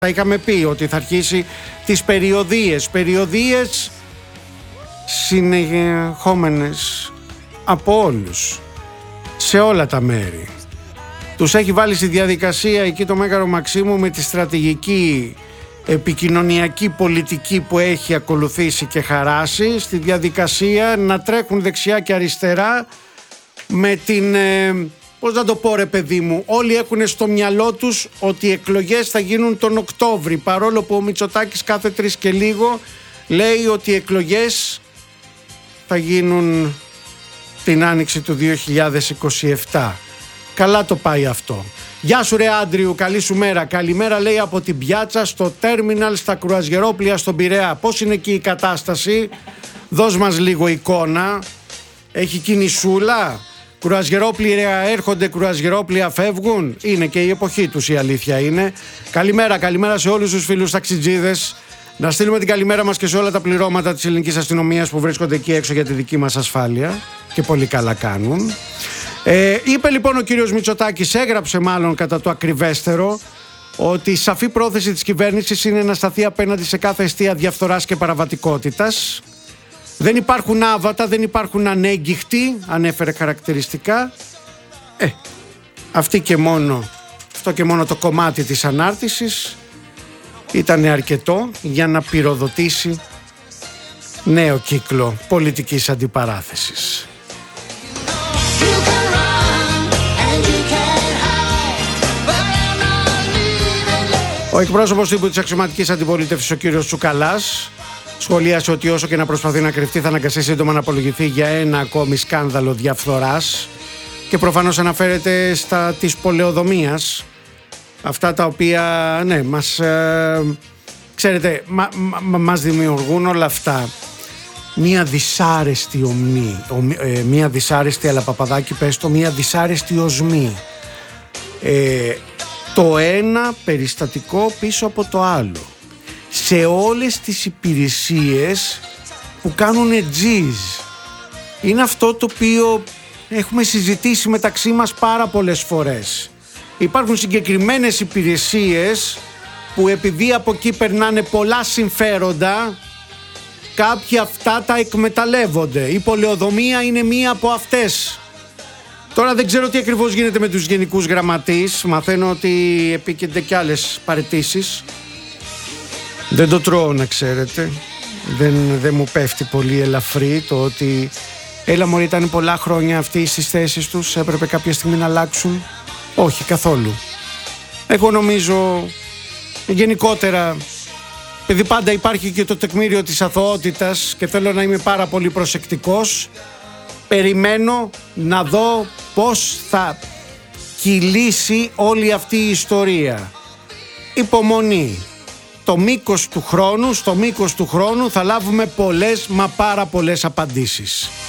Τα είχαμε πει ότι θα αρχίσει τις περιοδίες συνεχόμενες από όλους, σε όλα τα μέρη. Τους έχει βάλει στη διαδικασία εκεί το Μέγαρο Μαξίμου με τη στρατηγική επικοινωνιακή πολιτική που έχει ακολουθήσει και χαράσει, στη διαδικασία να τρέχουν δεξιά και αριστερά με την... πώς να το πω ρε παιδί μου, όλοι έχουν στο μυαλό τους ότι οι εκλογές θα γίνουν τον Οκτώβρη, παρόλο που ο Μητσοτάκης κάθε 3 και λίγο λέει ότι οι εκλογές θα γίνουν την άνοιξη του 2027. Καλά το πάει αυτό. Γεια σου ρε Άντριου, καλή σου μέρα. Καλημέρα λέει από την πιάτσα στο τέρμιναλ στα κρουαζιερόπλια στον Πειραιά. Πώς είναι εκεί η κατάσταση? Δώσ' μας λίγο εικόνα. Έχει κινησούλα? Κρουαζιερόπλια έρχονται, κρουαζιερόπλια φεύγουν? Είναι και η εποχή τους, η αλήθεια είναι. Καλημέρα σε όλους τους φίλους ταξιτζίδες. Να στείλουμε την καλημέρα μας και σε όλα τα πληρώματα της ελληνικής αστυνομίας που βρίσκονται εκεί έξω για τη δική μας ασφάλεια. Και πολύ καλά κάνουν. Είπε λοιπόν ο κύριος Μητσοτάκης, έγραψε μάλλον κατά το ακριβέστερο, ότι η σαφή πρόθεση της κυβέρνησης είναι να σταθεί απέναντι σε κάθε αιστεία διαφθοράς και παραβατικότητας. Δεν υπάρχουν άβατα, δεν υπάρχουν ανέγκυχτοι, ανέφερε χαρακτηριστικά. Αυτό και μόνο το κομμάτι της ανάρτησης ήταν αρκετό για να πυροδοτήσει νέο κύκλο πολιτικής αντιπαράθεσης. Ο εκπρόσωπος τύπου της αξιωματικής αντιπολίτευσης, ο κύριος Τσουκαλάς, σχολίασε ότι όσο και να προσπαθεί να κρυφτεί θα αναγκαστεί σύντομα να απολογηθεί για ένα ακόμη σκάνδαλο διαφθοράς, και προφανώς αναφέρεται στα της πολεοδομίας, αυτά τα οποία ξέρετε, μας δημιουργούν όλα αυτά μία δυσάρεστη μία δυσάρεστη, αλλά Παπαδάκη πες το, μία δυσάρεστη οσμή. Το ένα περιστατικό πίσω από το άλλο, σε όλες τις υπηρεσίες που κάνουν τζιζ. Είναι αυτό το οποίο έχουμε συζητήσει μεταξύ μας πάρα πολλές φορές. Υπάρχουν συγκεκριμένες υπηρεσίες που επειδή από εκεί περνάνε πολλά συμφέροντα, κάποιοι αυτά τα εκμεταλλεύονται. Η πολεοδομία είναι μία από αυτές. Τώρα δεν ξέρω τι ακριβώς γίνεται με τους γενικούς γραμματείς. Μαθαίνω ότι επίκενται κι άλλες παραιτήσεις. Δεν το τρώω, να ξέρετε. Δεν μου πέφτει πολύ ελαφρύ το ότι έλα μωρή, ήταν πολλά χρόνια αυτοί στις θέσεις τους, έπρεπε κάποια στιγμή να αλλάξουν. Όχι καθόλου. Εγώ νομίζω γενικότερα, επειδή πάντα υπάρχει και το τεκμήριο της αθωότητας και θέλω να είμαι πάρα πολύ προσεκτικός, περιμένω να δω πώς θα κυλήσει όλη αυτή η ιστορία. Υπομονή. Στο μήκος του χρόνου θα λάβουμε πολλές, μα πάρα πολλές απαντήσεις.